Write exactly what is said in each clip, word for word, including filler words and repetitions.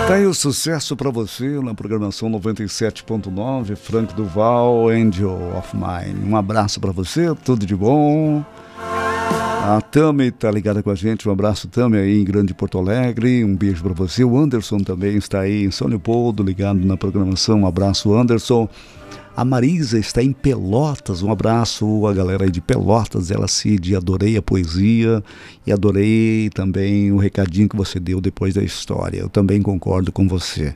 Tá aí o sucesso pra você na programação noventa e sete ponto nove, Frank Duval, Angel of Mine. Um abraço pra você, tudo de bom. A Tami tá ligada com a gente, um abraço, Tami, aí em Grande Porto Alegre, um beijo pra você. O Anderson também está aí em São Leopoldo, ligado na programação, um abraço, Anderson. A Marisa está em Pelotas, um abraço a galera aí de Pelotas, ela Cid, adorei a poesia e adorei também o recadinho que você deu depois da história, eu também concordo com você.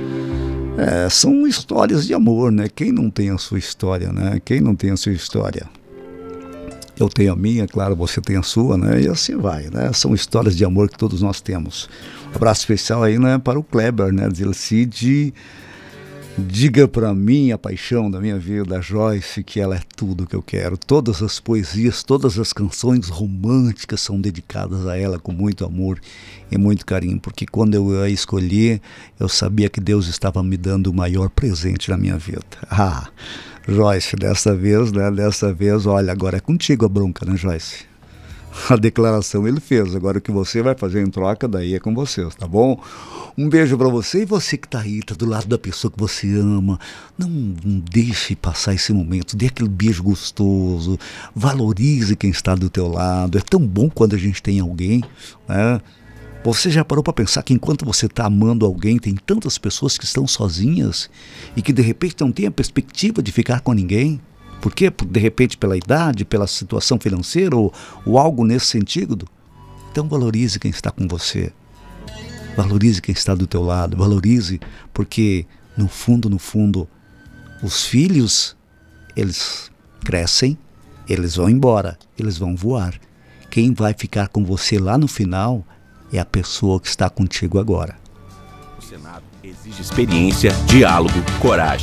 É, são histórias de amor, né? Quem não tem a sua história, né? Quem não tem a sua história? Eu tenho a minha, claro, você tem a sua, né? E assim vai, né? São histórias de amor que todos nós temos. Um abraço especial aí, né, para o Kleber, né? Diz Cid, diga pra mim a paixão da minha vida, a Joyce, que ela é tudo que eu quero. Todas as poesias, todas as canções românticas são dedicadas a ela com muito amor e muito carinho, porque quando eu a escolhi, eu sabia que Deus estava me dando o maior presente na minha vida. Ah, Joyce, dessa vez, né, dessa vez, olha, agora é contigo a bronca, né, Joyce? A declaração ele fez, agora o que você vai fazer em troca, daí é com vocês, tá bom? Um beijo pra você, e você que tá aí, tá do lado da pessoa que você ama, não, não deixe passar esse momento, dê aquele beijo gostoso, valorize quem está do teu lado, é tão bom quando a gente tem alguém, né? Você já parou para pensar que enquanto você está amando alguém, tem tantas pessoas que estão sozinhas e que de repente não têm a perspectiva de ficar com ninguém? Por quê? Por, de repente pela idade, pela situação financeira ou, ou algo nesse sentido? Então valorize quem está com você. Valorize quem está do teu lado. Valorize, porque no fundo, no fundo, os filhos, eles crescem, eles vão embora, eles vão voar. Quem vai ficar com você lá no final é a pessoa que está contigo agora. O Senado exige experiência, diálogo, coragem.